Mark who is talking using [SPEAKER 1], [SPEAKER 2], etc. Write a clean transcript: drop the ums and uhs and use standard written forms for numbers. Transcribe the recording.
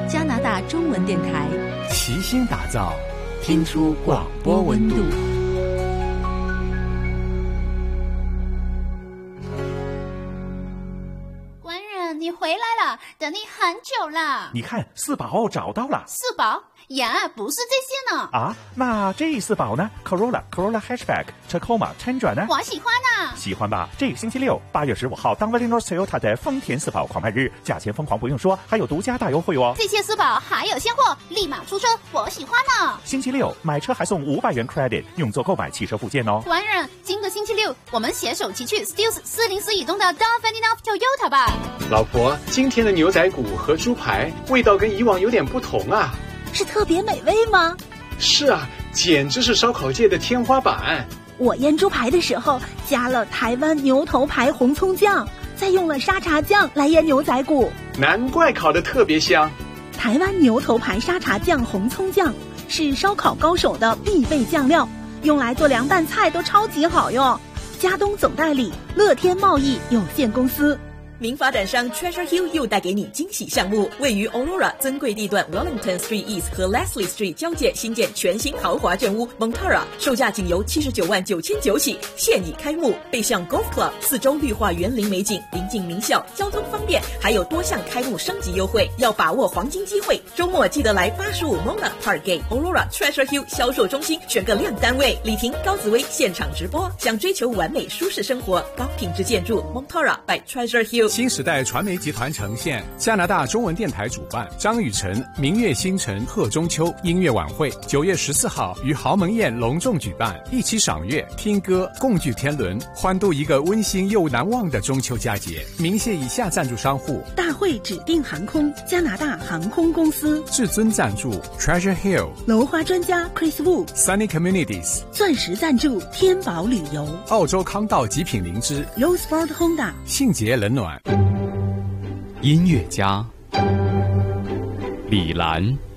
[SPEAKER 1] 加拿大中文电台，
[SPEAKER 2] 齐心打造，听出广播温度。
[SPEAKER 3] 你回来了，等你很久了。
[SPEAKER 4] 你看，4宝找到了。
[SPEAKER 3] 4宝呀，不是这些呢。
[SPEAKER 4] 啊，那这4宝呢 ？Corolla Hatchback、Tacoma、Tundra 呢？
[SPEAKER 3] 我喜欢啊。
[SPEAKER 4] 喜欢吧？这个星期六8月15号，当 Valley North Toyota 的丰田4宝狂卖日，价钱疯狂不用说，还有独家大优惠哦。
[SPEAKER 3] 这些4宝还有现货，立马出车，我喜欢呢。
[SPEAKER 4] 星期六买车还送500元 credit， 用作购买汽车附件哦。
[SPEAKER 3] 官人，今个星期六我们携手骑去 Stills 404以东的 Don Valley North Toyota 吧。
[SPEAKER 5] 老婆，今天的牛仔骨和猪排味道跟以往有点不同啊。
[SPEAKER 6] 是特别美味吗？
[SPEAKER 5] 是啊，简直是烧烤界的天花板。
[SPEAKER 6] 我腌猪排的时候加了台湾牛头牌红葱酱，再用了沙茶酱来腌牛仔骨，
[SPEAKER 5] 难怪烤得特别香。
[SPEAKER 6] 台湾牛头牌沙茶酱红葱酱是烧烤高手的必备酱料，用来做凉拌菜都超级好用。佳东总代理乐天贸易有限公司。
[SPEAKER 7] 名发展商 Treasure Hill 又带给你惊喜项目，位于 Aurora 尊贵地段 Wellington Street East 和 Leslie Street 交界新建全新豪华镇屋 Montara， 售价仅由79.999万起，现已开幕。背向 Golf Club， 4周绿化园林美景，临近名校，交通方便，还有多项开幕升级优惠，要把握黄金机会。周末记得来85 Mona Parkgate Aurora Treasure Hill 销售中心选个亮单位，李婷、高紫薇现场直播。想追求完美舒适生活，高品质建筑 Montara by Treasure Hill。
[SPEAKER 2] 新时代传媒集团呈现，加拿大中文电台主办，张雨晨明月星辰贺中秋音乐晚会，9月14号于豪门宴隆重举办，一起赏月、听歌、共聚天伦，欢度一个温馨又难忘的中秋佳节。鸣谢以下赞助商户：
[SPEAKER 6] 大会指定航空、加拿大航空公司；
[SPEAKER 2] 至尊赞助 Treasure Hill；
[SPEAKER 6] 楼花专家 Chris Wu；Sunny
[SPEAKER 2] Communities；
[SPEAKER 6] 钻石赞助天宝旅游；
[SPEAKER 2] 澳洲康道极品灵芝
[SPEAKER 6] ；Roseford Honda；
[SPEAKER 2] 信捷冷暖。
[SPEAKER 8] 音乐家李兰。